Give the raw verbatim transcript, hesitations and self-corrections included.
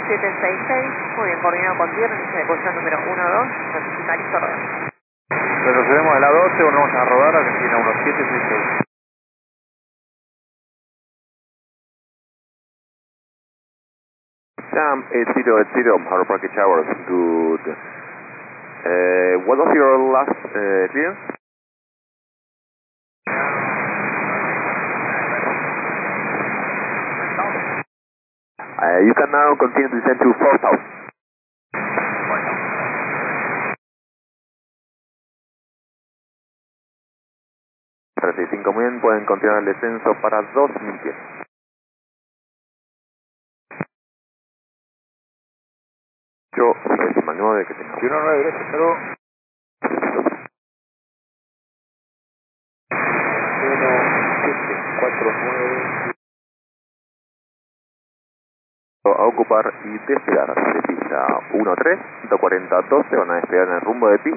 siete seis seis, muy bien, coordinado con tierra, inicio de posición número uno dos, notifica listo rodar. Retrocedemos a la doce, volvemos a rodar, Argentina uno siete seis seis. Sam eight zero eight zero, Harbor Park Towers, good. Uh, what was your last uh, clearance? Uh, you can now continue to descend to four thousand. treinta y cinco, muy bien, pueden continuar el descenso para dos mil pies. Yo, décima nueve, que tengamos. uno nueve, gracias, hasta luego. uno siete cuatro nueve. A ocupar y despegar de pista uno tres, ciento cuarenta doce, van a despegar en el rumbo de pista.